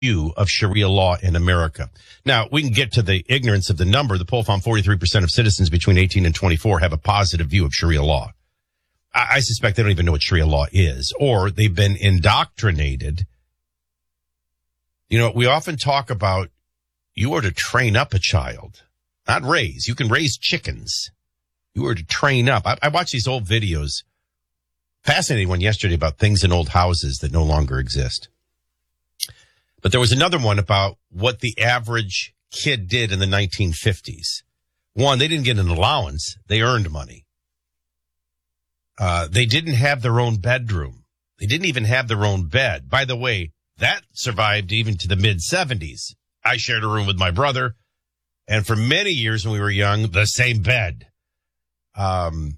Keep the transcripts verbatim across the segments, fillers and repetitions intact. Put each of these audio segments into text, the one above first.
view of Sharia law in America. Now, we can get to the ignorance of the number. The poll found forty-three percent of citizens between eighteen and twenty-four have a positive view of Sharia law. I, I suspect they don't even know what Sharia law is, or they've been indoctrinated. You know, we often talk about you are to train up a child, not raise. You can raise chickens. You are to train up. I, I watch these old videos. Fascinating one yesterday about things in old houses that no longer exist. But there was another one about what the average kid did in the nineteen fifties. One, they didn't get an allowance. They earned money. Uh, they didn't have their own bedroom. They didn't even have their own bed. By the way, that survived even to the mid seventies. I shared a room with my brother, and for many years when we were young, the same bed. Um,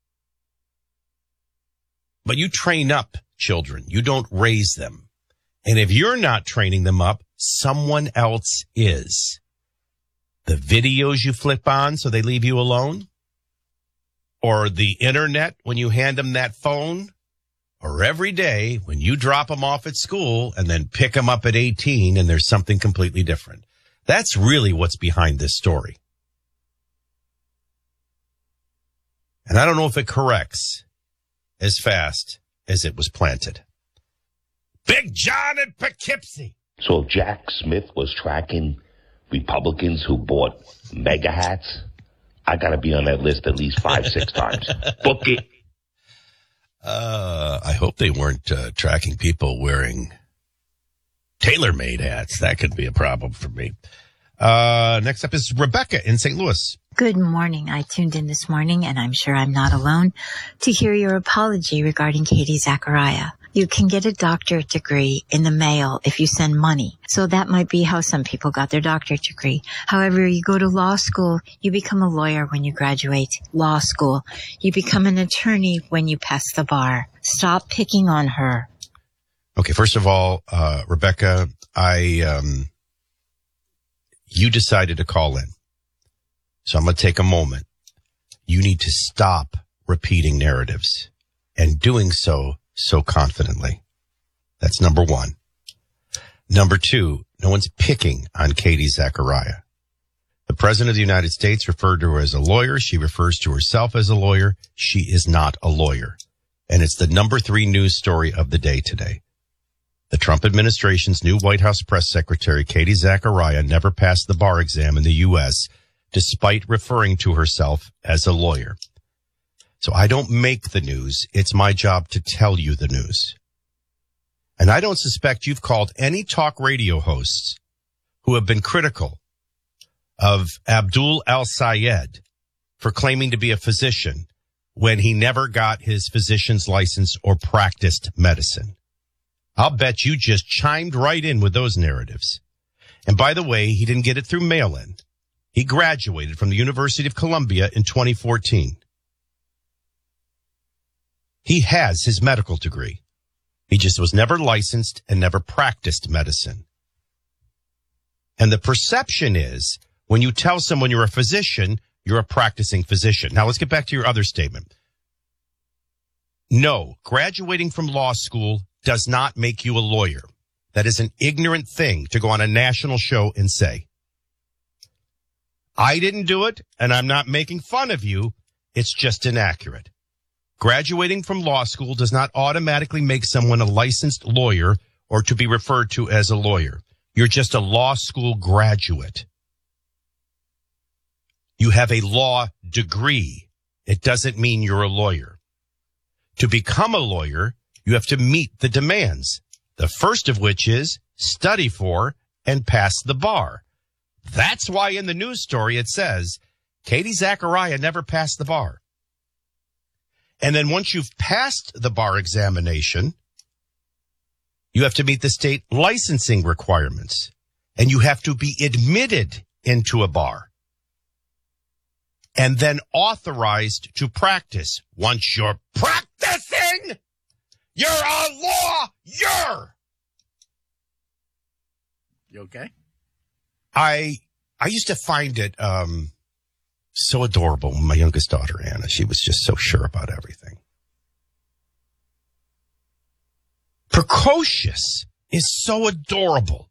but you train up children. You don't raise them. And if you're not training them up, someone else is. The videos you flip on so they leave you alone, or the internet when you hand them that phone, or every day when you drop them off at school and then pick them up at eighteen and there's something completely different. That's really what's behind this story. And I don't know if it corrects as fast as it was planted. Big John in Poughkeepsie. So if Jack Smith was tracking Republicans who bought mega hats, I got to be on that list at least five, six times. Book it. Uh, I hope they weren't uh, tracking people wearing tailor-made hats. That could be a problem for me. Uh, next up is Rebecca in Saint Louis. Good morning. I tuned in this morning, and I'm sure I'm not alone, to hear your apology regarding Katie Zachariah. You can get a doctorate degree in the mail if you send money. So that might be how some people got their doctorate degree. However, you go to law school, you become a lawyer when you graduate law school. You become an attorney when you pass the bar. Stop picking on her. Okay, first of all, uh, Rebecca, I, um, you decided to call in. So I'm going to take a moment. You need to stop repeating narratives and doing so so confidently. That's number one. Number two, no one's picking on Katie Zachariah. The President of the United States referred to her as a lawyer. She refers to herself as a lawyer. She is not a lawyer. And it's the number three news story of the day today. The Trump administration's new White House press secretary, Katie Zachariah, never passed the bar exam in the U S, despite referring to herself as a lawyer. So I don't make the news. It's my job to tell you the news. And I don't suspect you've called any talk radio hosts who have been critical of Abdul El-Sayed for claiming to be a physician when he never got his physician's license or practiced medicine. I'll bet you just chimed right in with those narratives. And by the way, he didn't get it through mail-in. He graduated from the University of Columbia in twenty fourteen. He has his medical degree. He just was never licensed and never practiced medicine. And the perception is when you tell someone you're a physician, you're a practicing physician. Now let's get back to your other statement. No, graduating from law school does not make you a lawyer. That is an ignorant thing to go on a national show and say. I didn't do it, and I'm not making fun of you. It's just inaccurate. Graduating from law school does not automatically make someone a licensed lawyer or to be referred to as a lawyer. You're just a law school graduate. You have a law degree. It doesn't mean you're a lawyer. To become a lawyer, you have to meet the demands, the first of which is study for and pass the bar. That's why in the news story it says, Katie Zachariah never passed the bar. And then once you've passed the bar examination, you have to meet the state licensing requirements. And you have to be admitted into a bar. And then authorized to practice. Once you're practicing, you're a lawyer. You okay? I I used to find it um so adorable. My youngest daughter, Anna, she was just so sure about everything. Precocious is so adorable.